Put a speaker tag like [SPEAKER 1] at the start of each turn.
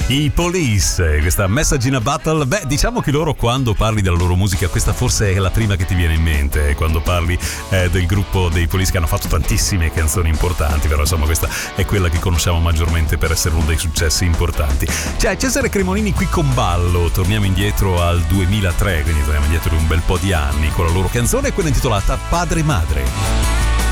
[SPEAKER 1] I Police, questa Message in a Battle. Beh, diciamo che loro, quando parli della loro musica, questa forse è la prima che ti viene in mente quando parli del gruppo dei Police, che hanno fatto tantissime canzoni importanti, però insomma questa è quella che conosciamo maggiormente per essere uno dei successi importanti. C'è Cesare Cremonini qui con Ballo. Torniamo indietro al 2003, quindi torniamo indietro di un bel po' di anni con la loro canzone, quella intitolata Padre Madre.